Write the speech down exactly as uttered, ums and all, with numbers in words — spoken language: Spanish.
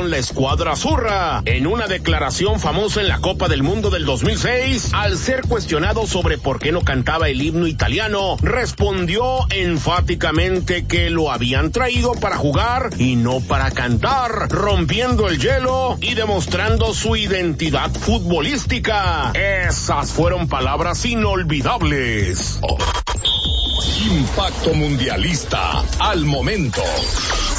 con la escuadra azurra. En una declaración famosa en la Copa del Mundo del dos mil seis, al ser cuestionado sobre por qué no cantaba el himno italiano, respondió enfáticamente que lo habían traído para jugar y no para cantar, rompiendo el hielo y demostrando su identidad futbolística. Esas fueron palabras inolvidables. Impacto Mundialista al momento.